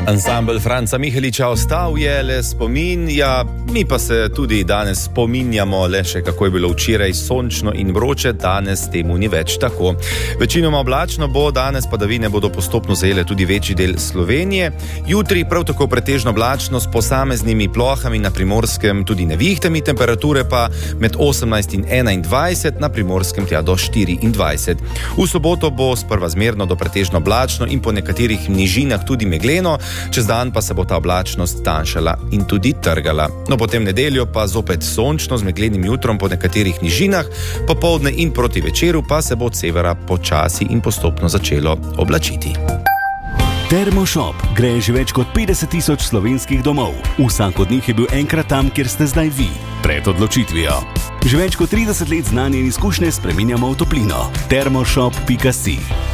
Ansambel Franca Miheliča ostal je le spomin, ja, mi pa se tudi danes spominjamo le še kako je bilo včeraj sončno in vroče, danes temu ni več tako. Večinoma oblačno bo, danes padavine bodo postopno zajele tudi večji del Slovenije, jutri prav tako pretežno oblačno s posameznimi plohami na Primorskem, tudi nevihtami, temperature pa med 18 in 21, na Primorskem tja do 24. V soboto bo sprva zmerno do pretežno oblačno in po nekaterih nižinah tudi megleno, čez dan pa se bo ta oblačnost tanjšala in tudi trgala. No, potem nedeljo pa zopet sončno z meglenim jutrom po nekaterih nižinah, popoldne in proti večeru pa se bo od severa počasi in postopno začelo oblačiti. Termoshop gre že več kot 50,000 slovenskih domov. Vsak od njih je bil enkrat tam, kjer ste zdaj vi, pred odločitvijo. Že več kot 30 let znanje in izkušnje spreminjamo v toplino. Termoshop.si.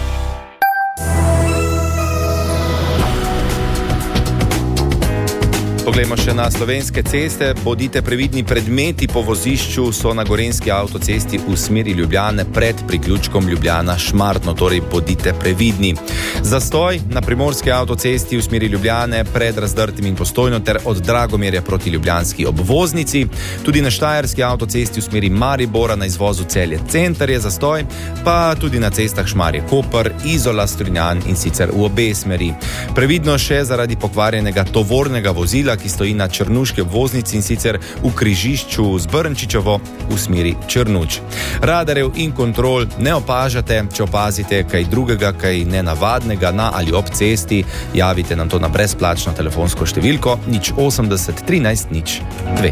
Poglejmo še na slovenske ceste. Bodite previdni, predmeti po vozišču so na gorenjski avtocesti v smeri Ljubljane pred priključkom Ljubljana-Šmartno, torej bodite previdni. Zastoj na primorski avtocesti v smeri Ljubljane pred Razdrtim in Postojno ter od Dragomerja proti ljubljanski obvoznici. Tudi na štajerski avtocesti v smeri Maribora na izvozu Celje Center je zastoj, pa tudi na cestah Šmarje-Koper, Izola-Strunjan in sicer v obe smeri. Previdno še zaradi pokvarjenega tovornega vozila, ki stoji na črnuški obvoznici in sicer v križišču z Brnčičevo v smeri Črnuč. Radarjev in kontrol ne opažate, če opazite kaj drugega, kaj nenavadnega na ali ob cesti, javite nam to na brezplačno telefonsko številko 080 13 02.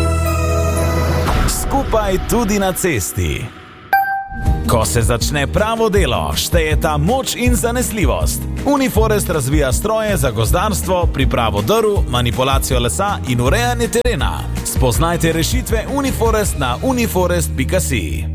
Skupaj tudi na cesti. Ko se začne pravo delo, štejeta moč in zanesljivost. Uniforest razvija stroje za gozdarstvo, pripravo drv, manipulacijo lesa in urejanje terena. Spoznajte rešitve Uniforest na uniforest.si.